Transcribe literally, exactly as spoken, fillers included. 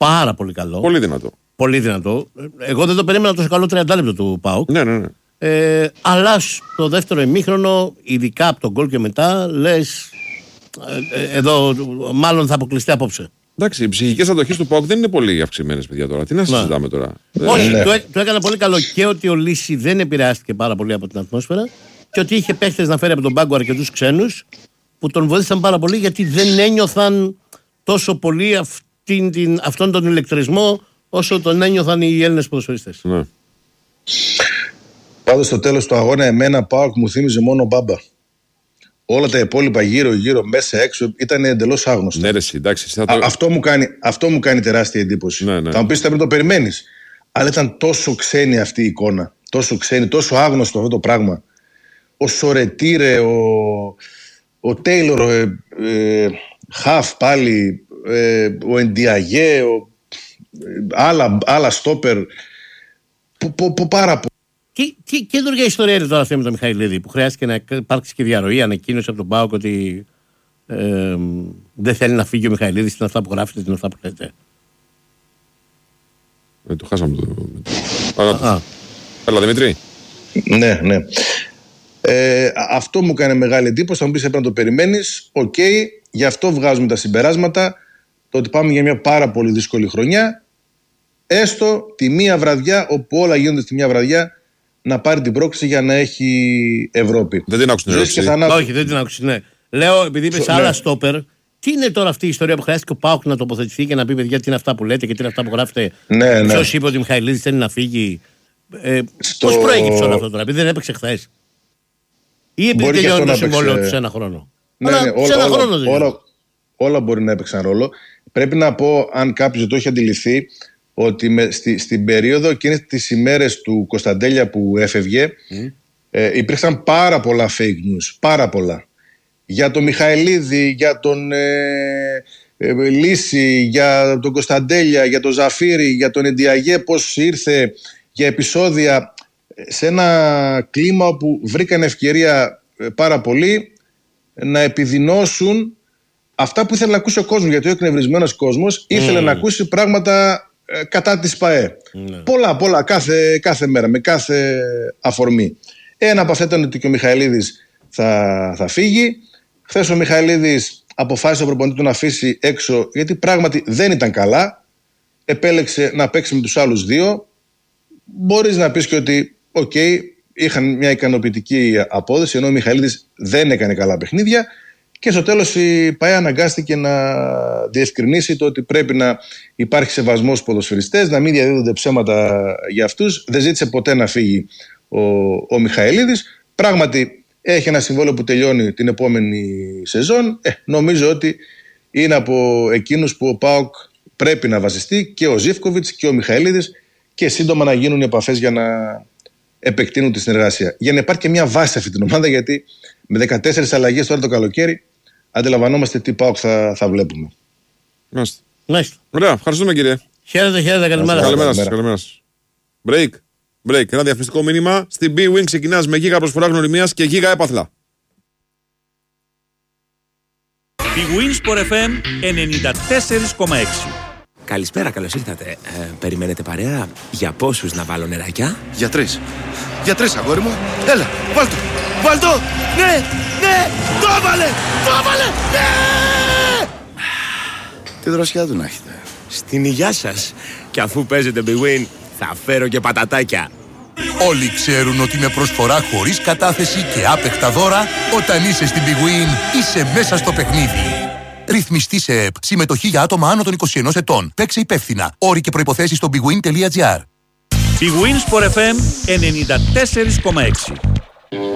πάρα πολύ καλό. Πολύ δυνατό. Πολύ δυνατό. Εγώ δεν το περίμενα τόσο καλό τριάντα λεπτό του ΠΑΟΚ. Ναι, ναι, ναι. Ε, αλλά στο δεύτερο ημίχρονο, ειδικά από τον γκολ και μετά, λες ε, εδώ μάλλον θα αποκλειστεί απόψε. Εντάξει, οι ψυχικές αντοχές του ΠΑΟΚ δεν είναι πολύ αυξημένες, παιδιά, τώρα. Τι να συζητάμε τώρα. Όχι, ναι. το, το έκανε πολύ καλό και ότι ο Λύση δεν επηρεάστηκε πάρα πολύ από την ατμόσφαιρα και ότι είχε παίχτες να φέρει από τον πάγκο αρκετούς ξένους που τον βοήθησαν πάρα πολύ γιατί δεν ένιωθαν τόσο πολύ αυτήν, την, αυτόν τον ηλεκτρισμό όσο τον ένιωθαν οι Έλληνες ποδοσφαιριστές. Ναι. Πάντως στο τέλος του αγώνα εμένα ΠΑΟΚ μου θύμιζε μόνο Μπάμπα. Όλα τα υπόλοιπα γύρω-γύρω, μέσα έξω ήταν εντελώς άγνωστα. Ναι, ρε, εντάξει, το... Α, αυτό, μου κάνει, αυτό μου κάνει τεράστια εντύπωση. Ναι, ναι. Θα μου πεις πρέπει να το περιμένεις. Αλλά ήταν τόσο ξένη αυτή η εικόνα. Τόσο ξένη, τόσο άγνωστο αυτό το πράγμα. Ο Σορετήρε, ο, ο Τέιλορ, ο ε, ε, Χαφ πάλι, ε, ο Εντιαγέ, ο, ε, άλλα, άλλα στόπερ. Που, που, που πάρα πολύ. Τι, τι καινούργια ιστορία είναι τώρα αυτή με τον Μιχαηλίδη που χρειάστηκε να υπάρξει και διαρροή, ανακοίνωση από τον ΠΑΟΚ ότι ε, δεν θέλει να φύγει ο Μιχαηλίδης, τι είναι αυτά που γράφετε, τι είναι αυτά που λέτε. Ε, το χάσαμε το. Α, έλα Δημήτρη. Ναι, ναι. Ε, αυτό μου κάνει μεγάλη εντύπωση. Θα μου πεις έπρεπε να το περιμένεις. Οκ, okay, γι' αυτό βγάζουμε τα συμπεράσματα. Το ότι πάμε για μια πάρα πολύ δύσκολη χρονιά. Έστω τη μία βραδιά, όπου όλα γίνονται στη μία βραδιά, να πάρει την πρόκληση για να έχει Ευρώπη. Δεν την άκουσα την ερώτηση. Θανά... Όχι, δεν την άκουσα. Ναι. Λέω, επειδή είπες ναι. άλλα στόπερ, τι είναι τώρα αυτή η ιστορία που χρειάστηκε ο ΠΑΟΚ να τοποθετηθεί και να πει παιδιά τι είναι αυτά που λέτε και τι είναι αυτά που γράφετε. Ναι, ναι. Ποιος είπε ότι ο Μιχαηλίδης θέλει να φύγει. Ε, Στο... Πώς προέκυψε όλο αυτό τώρα, επειδή δεν έπαιξε χθες. Ή επειδή μπορεί τελειώνει το έπαιξε... συμβόλαιο του σε ένα χρόνο. Ναι, Αλλά ναι, όλα, σε ένα όλα, χρόνο όλα, όλα, όλα μπορεί να έπαιξαν ρόλο. Πρέπει να πω, αν κάποιος το έχει αντιληφθεί, ότι με, στη, στην περίοδο εκείνες τις ημέρες του Κωνσταντέλια που έφευγε mm. ε, υπήρξαν πάρα πολλά fake news, πάρα πολλά. Για τον Μιχαηλίδη, για τον ε, ε, Λύση, για τον Κωνσταντέλια, για τον Ζαφύρη, για τον Εντιαγέ, πώς ήρθε, για επεισόδια σε ένα κλίμα όπου βρήκαν ευκαιρία ε, πάρα πολύ να επιδεινώσουν αυτά που ήθελε να ακούσει ο κόσμος, γιατί ο εκνευρισμένος κόσμος ήθελε mm. να ακούσει πράγματα ε, κατά της ΠΑΕ. Mm. Πολλά, πολλά, κάθε, κάθε μέρα, με κάθε αφορμή. Ένα από αυτά ήταν ότι και ο Μιχαηλίδης θα, θα φύγει. Χθες ο Μιχαηλίδης αποφάσισε ο προπονητής του να αφήσει έξω, γιατί πράγματι δεν ήταν καλά. Επέλεξε να παίξει με τους άλλους δύο. Μπορείς να πεις και ότι, οκ, okay, είχαν μια ικανοποιητική απόδοση, ενώ ο Μιχαηλίδης δεν έκανε καλά παιχνίδια. Και στο τέλος η ΠΑΕ αναγκάστηκε να διευκρινίσει το ότι πρέπει να υπάρχει σεβασμός στους ποδοσφαιριστές, να μην διαδίδονται ψέματα για αυτούς. Δεν ζήτησε ποτέ να φύγει ο, ο Μιχαηλίδης. Πράγματι έχει ένα συμβόλαιο που τελειώνει την επόμενη σεζόν. Ε, νομίζω ότι είναι από εκείνους που ο ΠΑΟΚ πρέπει να βασιστεί, και ο Ζίβκοβιτς και ο Μιχαηλίδης, και σύντομα να γίνουν οι επαφές για να επεκτείνουν τη συνεργασία. Για να υπάρχει και μια βάση αυτή την ομάδα, γιατί με δεκατέσσερις αλλαγές τώρα το καλοκαίρι αντιλαμβανόμαστε τι ΠΑΟΚ θα, θα βλέπουμε. Μάλιστα. Μάλιστα. Ωραία, ευχαριστούμε κύριε. Χαίρετε, χαίρετε, καλημέρα. Καλημέρα σας, καλημέρα σας. Break. Break. Ένα διαφημιστικό μήνυμα. Στην B-Wing ξεκινάς με γίγα προσφορά γνωριμίας και γίγα έπαθλα. B-Wing Sport εφ εμ ενενήντα τέσσερα κόμμα έξι. Καλησπέρα, καλώς ήρθατε. Ε, περιμένετε παρέα? Για πόσους να βάλω νεράκια? Για τρεις. Για τρεις, αγόρι μου. Έλα, βάλ' το. Βάλ' το. Ναι, ναι. Το έβαλε. Το έβαλε. Ναι. Τι δροσιά του να έχετε. Στην υγειά σας. Και αφού παίζετε Bwin, θα φέρω και πατατάκια. Όλοι ξέρουν ότι με προσφορά χωρίς κατάθεση και άπεχτα δώρα, όταν είσαι στην Bwin, είσαι μέσα στο παιχνίδι. Ρυθμιστή σε ΕΠ. Συμμετοχή για άτομα άνω των είκοσι ενός ετών. Παίξε υπεύθυνα. Όροι και προϋποθέσεις στο bwin τελεία gr. Bwin Sport εφ εμ ενενήντα τέσσερα κόμμα έξι.